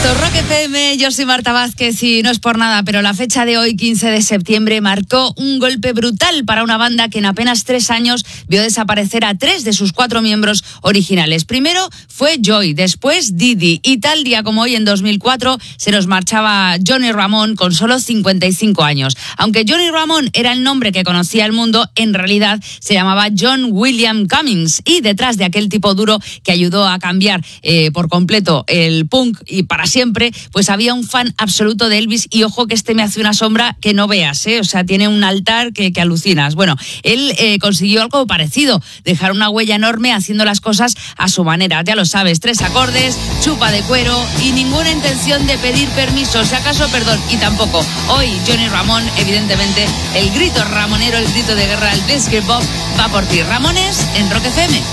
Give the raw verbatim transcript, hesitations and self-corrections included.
Esto es Rock F M, yo soy Marta Vázquez y no es por nada, pero la fecha de hoy, quince de septiembre, marcó un golpe brutal para una banda que en apenas tres años vio desaparecer a tres de sus cuatro miembros originales. Primero fue Joy, después Didi, y tal día como hoy, en dos mil cuatro, se nos marchaba Johnny Ramone con solo cincuenta y cinco años. Aunque Johnny Ramone era el nombre que conocía el mundo, en realidad se llamaba John William Cummings, y detrás de aquel tipo duro que ayudó a cambiar eh, por completo el punk y para siempre, pues había un fan absoluto de Elvis, y ojo que este me hace una sombra que no veas, ¿eh? O sea, tiene un altar que, que alucinas. Bueno, él eh, consiguió algo parecido, dejar una huella enorme haciendo las cosas a su manera, ya lo sabes, tres acordes, chupa de cuero y ninguna intención de pedir permiso, si acaso perdón, y tampoco. Hoy Johnny Ramone, evidentemente, el grito ramonero, el grito de guerra, el Disque Bob va por ti. Ramones en Rock F M.